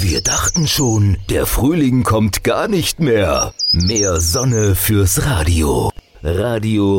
Wir dachten schon, der Frühling kommt gar nicht mehr. Mehr Sonne fürs Radio. Radio